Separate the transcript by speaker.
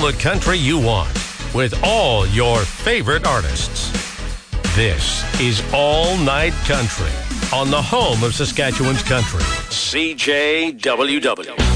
Speaker 1: the country you want with all your favorite artists. This is All Night Country on the home of Saskatchewan's country, CJWW.